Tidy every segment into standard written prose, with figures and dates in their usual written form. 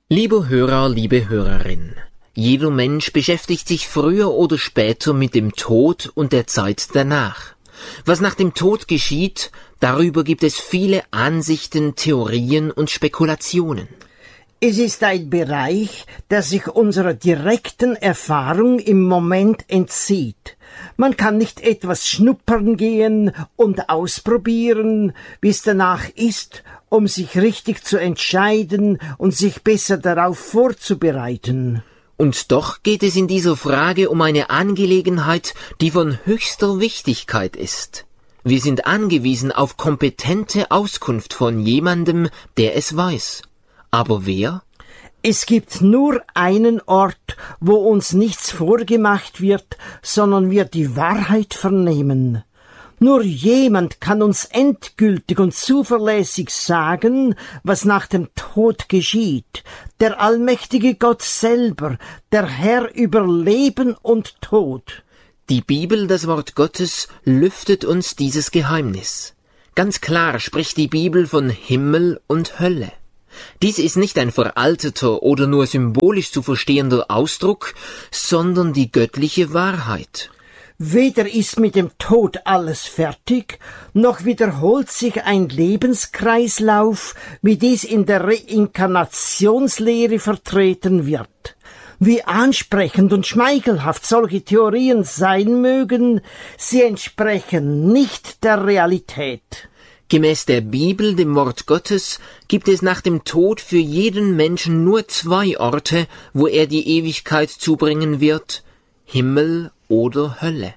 Lieber Hörer, liebe Hörerin, jeder Mensch beschäftigt sich früher oder später mit dem Tod und der Zeit danach. Was nach dem Tod geschieht, darüber gibt es viele Ansichten, Theorien und Spekulationen. Es ist ein Bereich, der sich unserer direkten Erfahrung im Moment entzieht. Man kann nicht etwas schnuppern gehen und ausprobieren, wie es danach ist, um sich richtig zu entscheiden und sich besser darauf vorzubereiten. Und doch geht es in dieser Frage um eine Angelegenheit, die von höchster Wichtigkeit ist. Wir sind angewiesen auf kompetente Auskunft von jemandem, der es weiß. Aber wer? Es gibt nur einen Ort, wo uns nichts vorgemacht wird, sondern wir die Wahrheit vernehmen. Nur jemand kann uns endgültig und zuverlässig sagen, was nach dem Tod geschieht. Der allmächtige Gott selber, der Herr über Leben und Tod. Die Bibel, das Wort Gottes, lüftet uns dieses Geheimnis. Ganz klar spricht die Bibel von Himmel und Hölle. Dies ist nicht ein veralteter oder nur symbolisch zu verstehender Ausdruck, sondern die göttliche Wahrheit. Weder ist mit dem Tod alles fertig, noch wiederholt sich ein Lebenskreislauf, wie dies in der Reinkarnationslehre vertreten wird. Wie ansprechend und schmeichelhaft solche Theorien sein mögen, sie entsprechen nicht der Realität. Gemäß der Bibel, dem Wort Gottes, gibt es nach dem Tod für jeden Menschen nur 2 Orte, wo er die Ewigkeit zubringen wird: Himmel oder Hölle.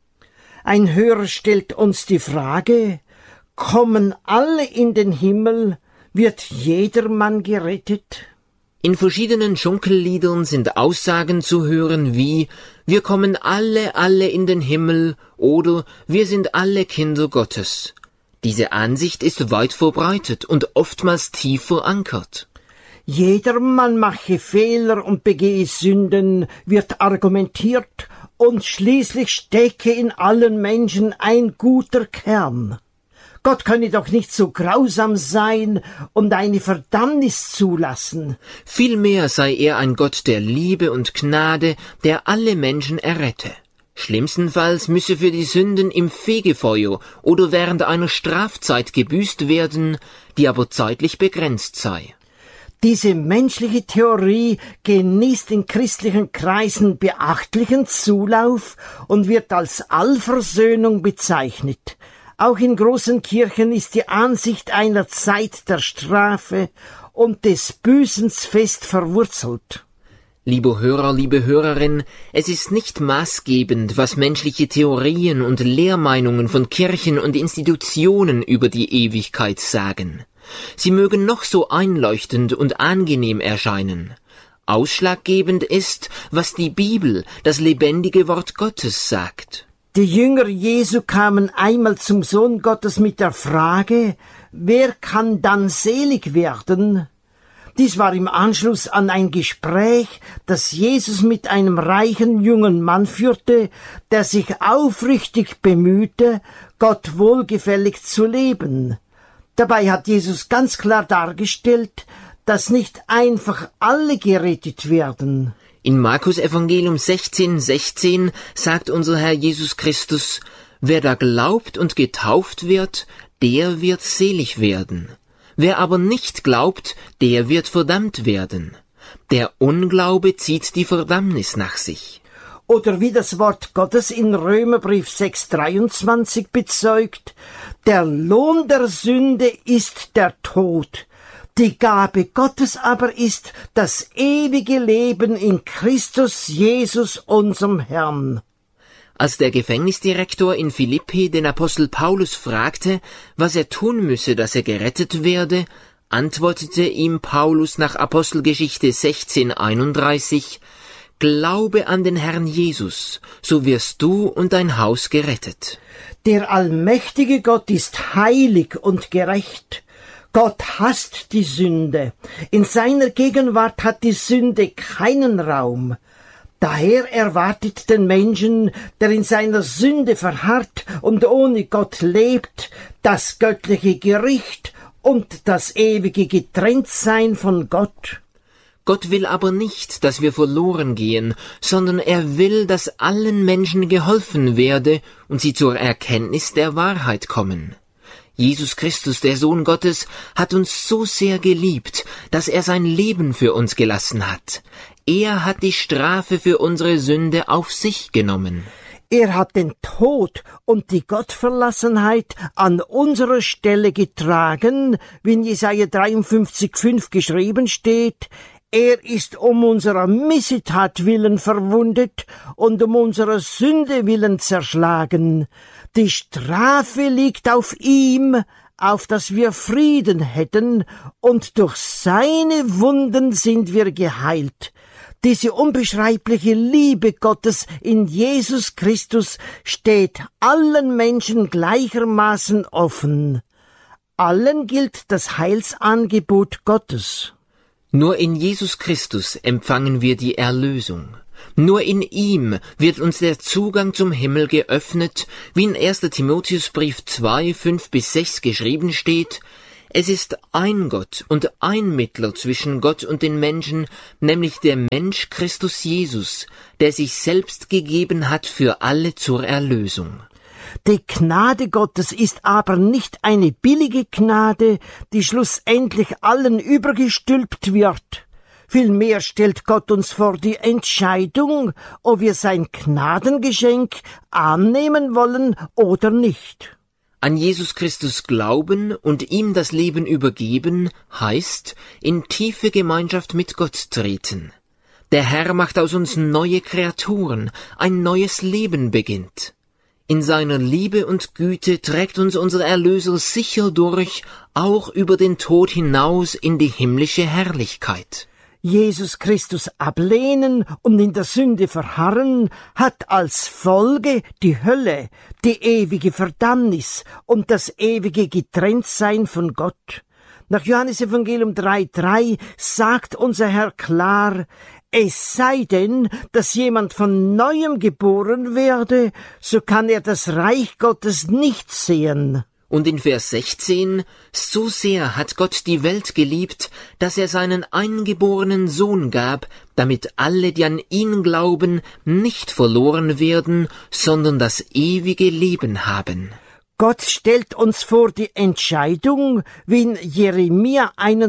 Ein Hörer stellt uns die Frage: Kommen alle in den Himmel? Wird jedermann gerettet? In verschiedenen Schunkelliedern sind Aussagen zu hören wie: Wir kommen alle in den Himmel oder wir sind alle Kinder Gottes. Diese Ansicht ist weit verbreitet und oftmals tief verankert. Jedermann mache Fehler und begehe Sünden, wird argumentiert, und schließlich stecke in allen Menschen ein guter Kern. Gott könne doch nicht so grausam sein und eine Verdammnis zulassen. Vielmehr sei er ein Gott der Liebe und Gnade, der alle Menschen errette. Schlimmstenfalls müsse für die Sünden im Fegefeuer oder während einer Strafzeit gebüßt werden, die aber zeitlich begrenzt sei. Diese menschliche Theorie genießt in christlichen Kreisen beachtlichen Zulauf und wird als Allversöhnung bezeichnet. Auch in großen Kirchen ist die Ansicht einer Zeit der Strafe und des Büßens fest verwurzelt. Lieber Hörer, liebe Hörerin, es ist nicht maßgebend, was menschliche Theorien und Lehrmeinungen von Kirchen und Institutionen über die Ewigkeit sagen. Sie mögen noch so einleuchtend und angenehm erscheinen. Ausschlaggebend ist, was die Bibel, das lebendige Wort Gottes, sagt. Die Jünger Jesu kamen einmal zum Sohn Gottes mit der Frage: Wer kann dann selig werden? Dies war im Anschluss an ein Gespräch, das Jesus mit einem reichen jungen Mann führte, der sich aufrichtig bemühte, Gott wohlgefällig zu leben. Dabei hat Jesus ganz klar dargestellt, dass nicht einfach alle gerettet werden. In Markus Evangelium 16,16 sagt unser Herr Jesus Christus: Wer da glaubt und getauft wird, der wird selig werden. Wer aber nicht glaubt, der wird verdammt werden. Der Unglaube zieht die Verdammnis nach sich. Oder wie das Wort Gottes in Römerbrief 6,23 bezeugt: Der Lohn der Sünde ist der Tod. Die Gabe Gottes aber ist das ewige Leben in Christus Jesus, unserem Herrn. Als der Gefängnisdirektor in Philippi den Apostel Paulus fragte, was er tun müsse, dass er gerettet werde, antwortete ihm Paulus nach Apostelgeschichte 16,31: Glaube an den Herrn Jesus, so wirst du und dein Haus gerettet. Der allmächtige Gott ist heilig und gerecht. Gott hasst die Sünde. In seiner Gegenwart hat die Sünde keinen Raum. Daher erwartet den Menschen, der in seiner Sünde verharrt und ohne Gott lebt, das göttliche Gericht und das ewige Getrenntsein von Gott. Gott will aber nicht, dass wir verloren gehen, sondern er will, dass allen Menschen geholfen werde und sie zur Erkenntnis der Wahrheit kommen. Jesus Christus, der Sohn Gottes, hat uns so sehr geliebt, dass er sein Leben für uns gelassen hat. Er hat die Strafe für unsere Sünde auf sich genommen. Er hat den Tod und die Gottverlassenheit an unserer Stelle getragen, wie in Jesaja 53,5 geschrieben steht: Er ist um unserer Missetat willen verwundet und um unserer Sünde willen zerschlagen. Die Strafe liegt auf ihm, auf dass wir Frieden hätten, und durch seine Wunden sind wir geheilt. Diese unbeschreibliche Liebe Gottes in Jesus Christus steht allen Menschen gleichermaßen offen. Allen gilt das Heilsangebot Gottes. Nur in Jesus Christus empfangen wir die Erlösung. Nur in ihm wird uns der Zugang zum Himmel geöffnet, wie in 1. Timotheusbrief 2, 5-6 geschrieben steht: Es ist ein Gott und ein Mittler zwischen Gott und den Menschen, nämlich der Mensch Christus Jesus, der sich selbst gegeben hat für alle zur Erlösung. Die Gnade Gottes ist aber nicht eine billige Gnade, die schlussendlich allen übergestülpt wird. Vielmehr stellt Gott uns vor die Entscheidung, ob wir sein Gnadengeschenk annehmen wollen oder nicht. An Jesus Christus glauben und ihm das Leben übergeben, heißt in tiefe Gemeinschaft mit Gott treten. Der Herr macht aus uns neue Kreaturen, ein neues Leben beginnt. In seiner Liebe und Güte trägt uns unser Erlöser sicher durch, auch über den Tod hinaus in die himmlische Herrlichkeit. Jesus Christus ablehnen und in der Sünde verharren, hat als Folge die Hölle, die ewige Verdammnis und das ewige Getrenntsein von Gott. Nach Johannes Evangelium 3,3 sagt unser Herr klar: Es sei denn, dass jemand von Neuem geboren werde, so kann er das Reich Gottes nicht sehen. Und in Vers 16: So sehr hat Gott die Welt geliebt, dass er seinen eingeborenen Sohn gab, damit alle, die an ihn glauben, nicht verloren werden, sondern das ewige Leben haben. Gott stellt uns vor die Entscheidung, wie in Jeremia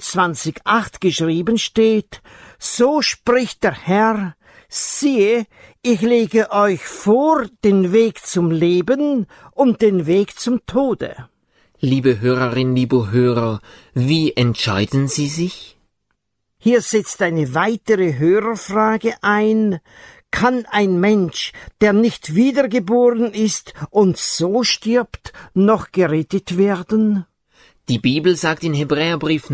21,8 geschrieben steht: So spricht der Herr: Siehe, ich lege euch vor den Weg zum Leben und den Weg zum Tode. Liebe Hörerin, lieber Hörer, wie entscheiden Sie sich? Hier setzt eine weitere Hörerfrage ein: Kann ein Mensch, der nicht wiedergeboren ist und so stirbt, noch gerettet werden? Die Bibel sagt in Hebräerbrief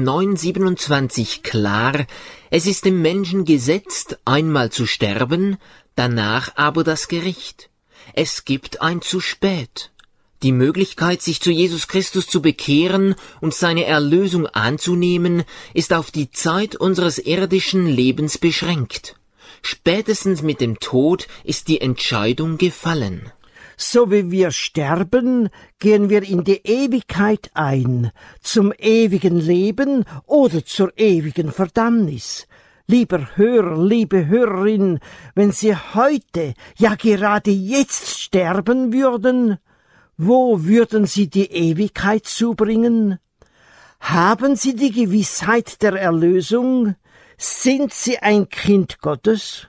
9,27 klar: Es ist dem Menschen gesetzt, einmal zu sterben, danach aber das Gericht. Es gibt ein zu spät. Die Möglichkeit, sich zu Jesus Christus zu bekehren und seine Erlösung anzunehmen, ist auf die Zeit unseres irdischen Lebens beschränkt. Spätestens mit dem Tod ist die Entscheidung gefallen. So wie wir sterben, gehen wir in die Ewigkeit ein, zum ewigen Leben oder zur ewigen Verdammnis. Lieber Hörer, liebe Hörerin, wenn Sie heute, ja gerade jetzt sterben würden, wo würden Sie die Ewigkeit zubringen? Haben Sie die Gewissheit der Erlösung? Sind Sie ein Kind Gottes?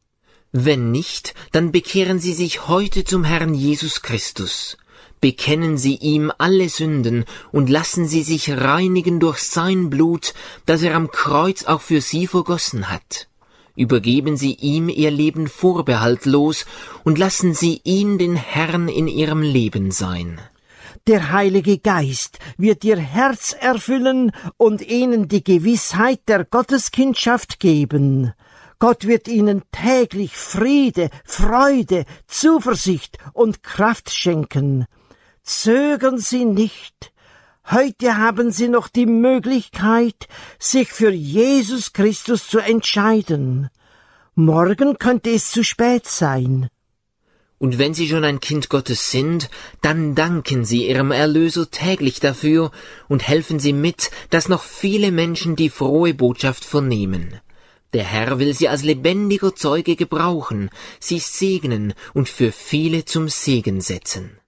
Wenn nicht, dann bekehren Sie sich heute zum Herrn Jesus Christus. Bekennen Sie ihm alle Sünden und lassen Sie sich reinigen durch sein Blut, das er am Kreuz auch für Sie vergossen hat. Übergeben Sie ihm Ihr Leben vorbehaltlos und lassen Sie ihn den Herrn in Ihrem Leben sein. Der Heilige Geist wird Ihr Herz erfüllen und Ihnen die Gewissheit der Gotteskindschaft geben. Gott wird Ihnen täglich Friede, Freude, Zuversicht und Kraft schenken. Zögern Sie nicht. Heute haben Sie noch die Möglichkeit, sich für Jesus Christus zu entscheiden. Morgen könnte es zu spät sein. Und wenn Sie schon ein Kind Gottes sind, dann danken Sie Ihrem Erlöser täglich dafür und helfen Sie mit, dass noch viele Menschen die frohe Botschaft vernehmen. Der Herr will sie als lebendiger Zeuge gebrauchen, sie segnen und für viele zum Segen setzen.